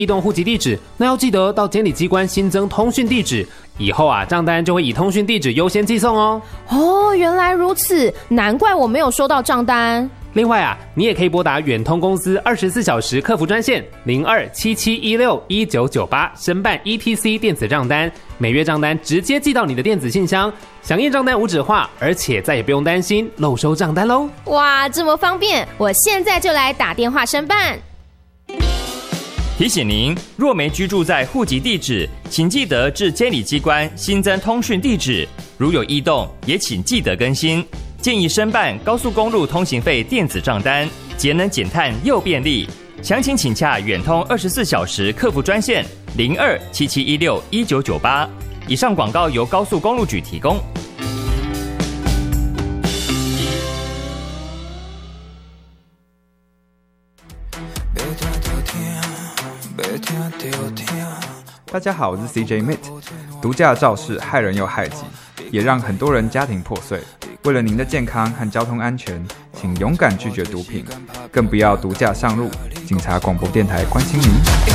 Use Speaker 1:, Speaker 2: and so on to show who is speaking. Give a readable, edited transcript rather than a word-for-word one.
Speaker 1: 移动户籍地址，那要记得到监理机关新增通讯地址，以后账单就会以通讯地址优先寄送哦。
Speaker 2: 哦，原来如此，难怪我没有收到账单。
Speaker 1: 另外你也可以拨打远通公司24小时客服专线0277161998申办 ETC 电子账单，每月账单直接寄到你的电子信箱，响应账单无纸化，而且再也不用担心漏收账单咯。
Speaker 2: 哇，这么方便，我现在就来打电话申办。
Speaker 3: 提醒您，若没居住在户籍地址，请记得至监理机关新增通讯地址，如有异动也请记得更新。建议申办高速公路通行费电子账单，节能减碳又便利。详情请洽远通24小时客服专线0277161998。以上广告由高速公路局提供。
Speaker 4: 大家好，我是 CJ Mit。 毒驾肇事害人又害己，也让很多人家庭破碎。为了您的健康和交通安全，请勇敢拒绝毒品，更不要毒驾上路。警察广播电台关心您。